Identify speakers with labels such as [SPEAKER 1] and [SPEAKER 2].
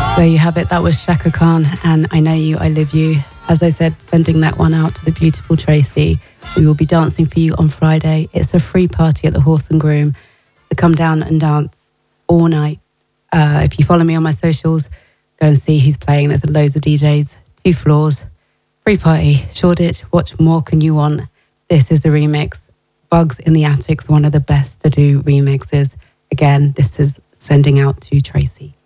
[SPEAKER 1] There you have it. That was Shaka Khan and I Know You, I Live You. As I said, sending that one out to the beautiful Tracy. We will be dancing for you on Friday. It's a free party at the Horse and Groom. So come down and dance all night. If you follow me on my socials, go and see who's playing. There's loads of DJs, 2 floors, free party. Shoreditch, what more can you want? This is the remix. Bugs in the Attic's one of the best to do remixes. Again, this is sending out to Tracy.